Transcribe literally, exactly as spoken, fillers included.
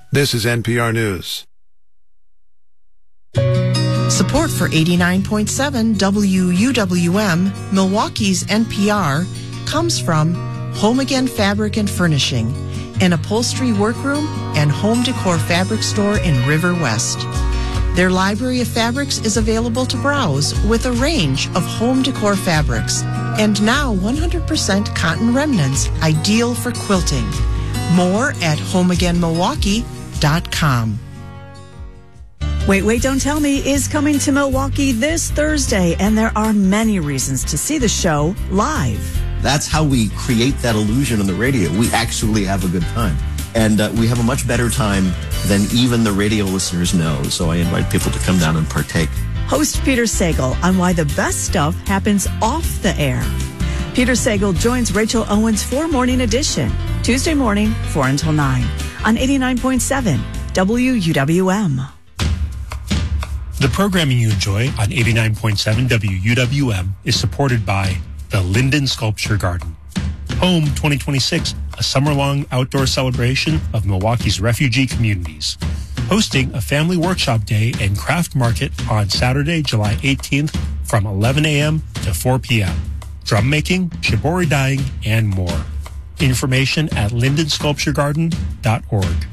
This is N P R News. Support for eighty-nine point seven W U W M, Milwaukee's N P R, comes from Home Again Fabric and Furnishing, an upholstery workroom and home decor fabric store in River West. Their library of fabrics is available to browse with a range of home decor fabrics and now one hundred percent cotton remnants, ideal for quilting. More at home again milwaukee dot com. Wait, Wait, Don't Tell Me is coming to Milwaukee this Thursday, and there are many reasons to see the show live. That's how we create that illusion on the radio. We actually have a good time. And uh, we have a much better time than even the radio listeners know. So I invite people to come down and partake. Host Peter Sagal on why the best stuff happens off the air. Peter Sagal joins Rachel Owens for Morning Edition, Tuesday morning, four until nine, on eighty-nine point seven W U W M. The programming you enjoy on eighty-nine point seven W U W M is supported by the Linden Sculpture Garden. Home twenty twenty-six, a summer-long outdoor celebration of Milwaukee's refugee communities. Hosting a family workshop day and craft market on Saturday, July eighteenth from eleven a.m. to four p.m. Drum making, shibori dyeing, and more. Information at linden sculpture garden dot org.